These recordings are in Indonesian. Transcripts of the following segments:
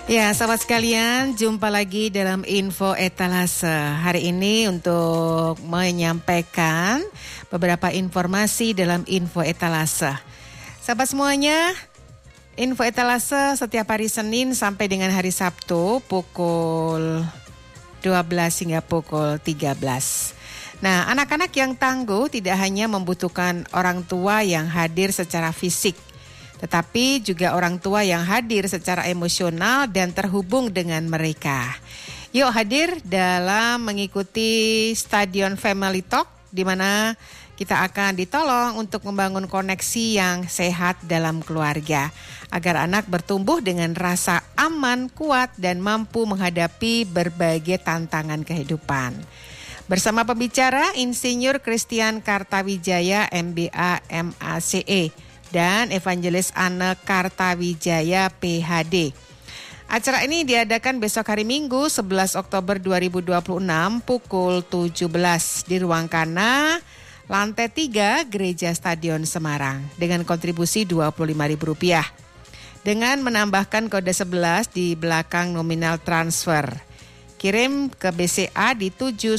Ya, sahabat sekalian, jumpa lagi dalam Info Etalase. Hari ini untuk menyampaikan beberapa informasi dalam Info Etalase. Sahabat semuanya, Info Etalase setiap hari Senin sampai dengan hari Sabtu pukul 12 hingga pukul 13. Nah, anak-anak yang tangguh tidak hanya membutuhkan orang tua yang hadir secara fisik, tetapi juga orang tua yang hadir secara emosional dan terhubung dengan mereka. Yuk hadir dalam mengikuti Stadion Family Talk, di mana kita akan ditolong untuk membangun koneksi yang sehat dalam keluarga, agar anak bertumbuh dengan rasa aman, kuat, dan mampu menghadapi berbagai tantangan kehidupan. Bersama pembicara Insinyur Christian Kartawijaya, MBA, MACE, dan Evangelis Anne Kartawijaya, PhD. Acara ini diadakan besok hari Minggu 11 Oktober 2026 pukul 17 di Ruang Kana, lantai 3 Gereja Stadion Semarang dengan kontribusi Rp25.000 dengan menambahkan kode 11 di belakang nominal transfer. Kirim ke BCA di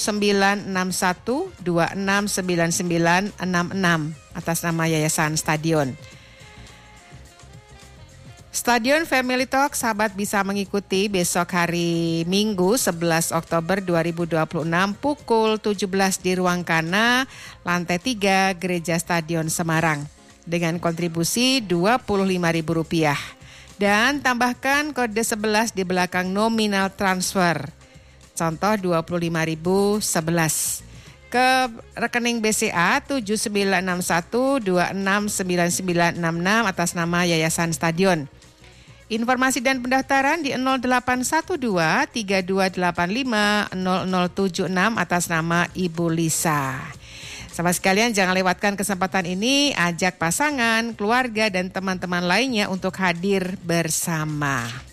7961269966 atas nama Yayasan Stadion. Stadion Family Talk sahabat bisa mengikuti besok hari Minggu 11 Oktober 2026 pukul 17 di Ruang Kana, lantai 3 Gereja Stadion Semarang dengan kontribusi Rp25.000 dan tambahkan kode 11 di belakang nominal transfer. Contoh 25.011 ke rekening BCA 7961269966 atas nama Yayasan Stadion. Informasi dan pendaftaran di 0812-3285-0076 atas nama Ibu Lisa. Sahabat sekalian, jangan lewatkan kesempatan ini, ajak pasangan, keluarga, dan teman-teman lainnya untuk hadir bersama.